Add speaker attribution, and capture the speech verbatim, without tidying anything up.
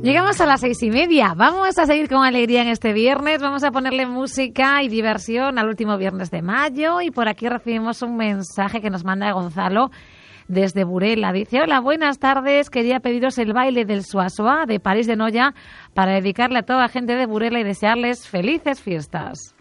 Speaker 1: Llegamos a las seis y media. Vamos a seguir con alegría en este viernes. Vamos a ponerle música y diversión al último viernes de mayo. Y por aquí recibimos un mensaje que nos manda Gonzalo desde Burela. Dice: hola, buenas tardes. Quería pediros el baile del Soa Soa de París de Noia para dedicarle a toda la gente de Burela y desearles felices fiestas.